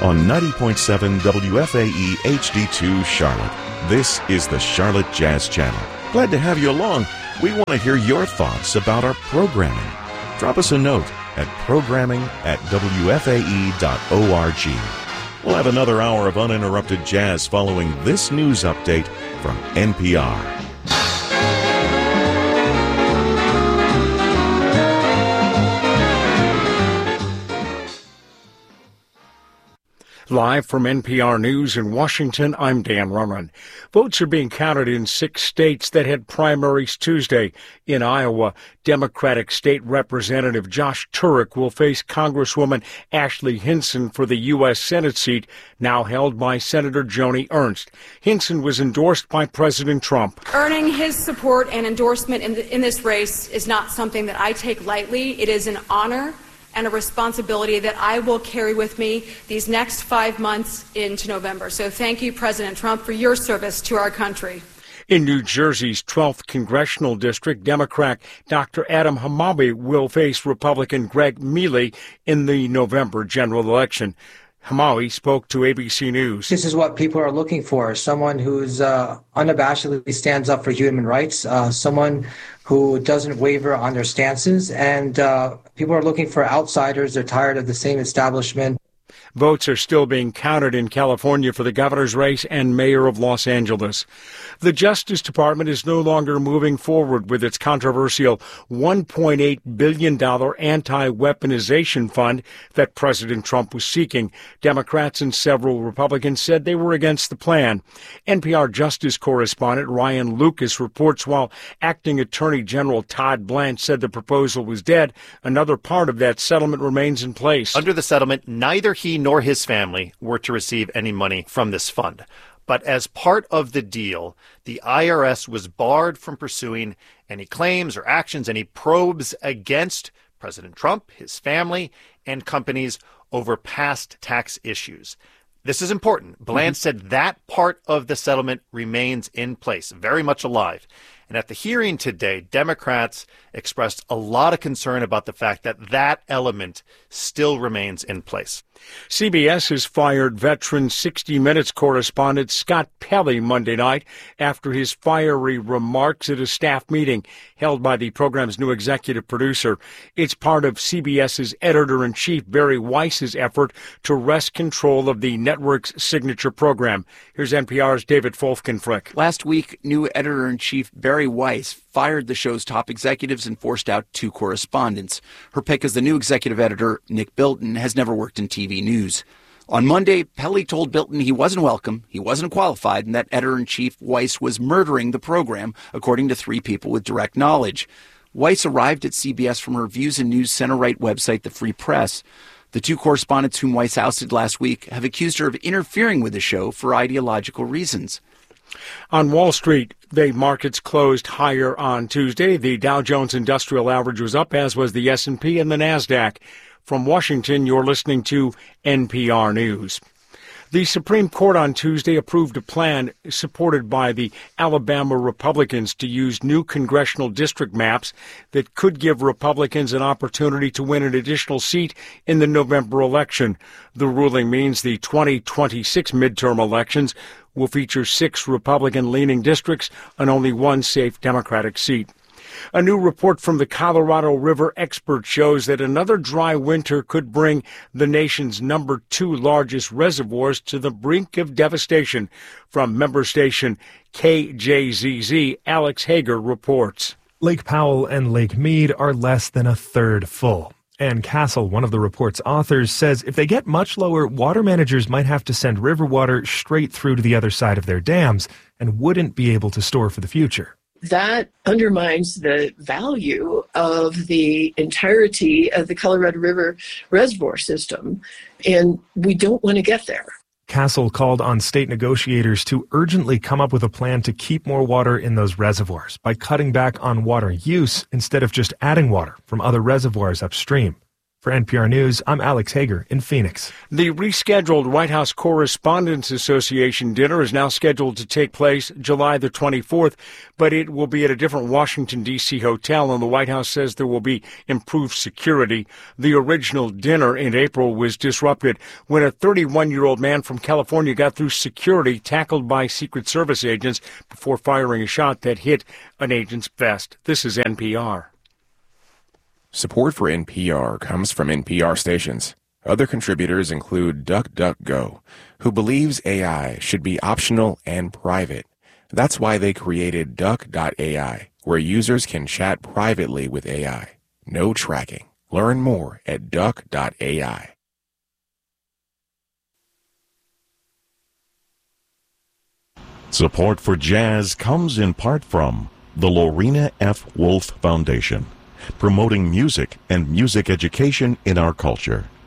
on 90.7 WFAE HD2 Charlotte. This is the Charlotte Jazz Channel. Glad to have you along. We want to hear your thoughts about our programming. Drop us a note at programming@wfae.org. We'll have another hour of uninterrupted jazz following this news update from NPR. Live from NPR News in Washington, I'm Dan Ronan. Votes are being counted in 6 states that had primaries Tuesday. In Iowa, Democratic State Representative Josh Turek will face Congresswoman Ashley Hinson for the U.S. Senate seat, now held by Senator Joni Ernst. Hinson was endorsed by President Trump. Earning his support and endorsement in this race is not something that I take lightly. It is an honor and a responsibility that I will carry with me these next 5 months into November. So thank you, President Trump, for your service to our country. In New Jersey's 12th congressional district, Democrat Dr. Adam Hamawi will face Republican Greg Mealy in the November general election. Hamawi spoke to ABC News. This is what people are looking for, someone who's unabashedly stands up for human rights, someone who doesn't waver on their stances, and people are looking for outsiders. They're tired of the same establishment. Votes are still being counted in California for the governor's race and mayor of Los Angeles. The Justice Department is no longer moving forward with its controversial $1.8 billion anti-weaponization fund that President Trump was seeking. Democrats and several Republicans said they were against the plan. NPR Justice correspondent Ryan Lucas reports while Acting Attorney General Todd Blanche said the proposal was dead, another part of that settlement remains in place. Under the settlement, neither he nor his family were to receive any money from this fund. But as part of the deal, the IRS was barred from pursuing any claims or actions, any probes against President Trump, his family, and companies over past tax issues. This is important. Blanche said that part of the settlement remains in place, very much alive. And at the hearing today, Democrats expressed a lot of concern about the fact that that element still remains in place. CBS has fired veteran 60 Minutes correspondent Scott Pelley Monday night after his fiery remarks at a staff meeting held by the program's new executive producer. It's part of CBS's editor-in-chief Barry Weiss's effort to wrest control of the network's signature program. Here's NPR's David Folkenfrick. Last week, new editor-in-chief Barry Weiss fired the show's top executives and forced out 2 correspondents. Her pick as the new executive editor, Nick Bilton, has never worked in TV news. On Monday, Pelley told Bilton he wasn't welcome, he wasn't qualified, and that editor-in-chief Weiss was murdering the program, according to 3 people with direct knowledge. Weiss arrived at CBS from her Views and News center-right website, The Free Press. The 2 correspondents whom Weiss ousted last week have accused her of interfering with the show for ideological reasons. On Wall Street, the markets closed higher on Tuesday. The Dow Jones Industrial Average was up, as was the S&P and the NASDAQ. From Washington, you're listening to NPR News. The Supreme Court on Tuesday approved a plan supported by the Alabama Republicans to use new congressional district maps that could give Republicans an opportunity to win an additional seat in the November election. The ruling means the 2026 midterm elections will feature 6 Republican-leaning districts and only 1 safe Democratic seat. A new report from the Colorado River expert shows that another dry winter could bring the nation's number 2 largest reservoirs to the brink of devastation. From member station KJZZ, Alex Hager reports. Lake Powell and Lake Mead are less than a third full. Ann Castle, one of the report's authors, says if they get much lower, water managers might have to send river water straight through to the other side of their dams and wouldn't be able to store for the future. That undermines the value of the entirety of the Colorado River reservoir system, and we don't want to get there. Castle called on state negotiators to urgently come up with a plan to keep more water in those reservoirs by cutting back on water use instead of just adding water from other reservoirs upstream. For NPR News, I'm Alex Hager in Phoenix. The rescheduled White House Correspondents Association dinner is now scheduled to take place July the 24th, but it will be at a different Washington, D.C. hotel, and the White House says there will be improved security. The original dinner in April was disrupted when a 31-year-old man from California got through security, tackled by Secret Service agents before firing a shot that hit an agent's vest. This is NPR. Support for NPR comes from NPR stations. Other contributors include DuckDuckGo, who believes AI should be optional and private. That's why they created Duck.ai, where users can chat privately with AI. No tracking. Learn more at Duck.ai. Support for jazz comes in part from the Lorena F. Wolf Foundation, promoting music and music education in our culture.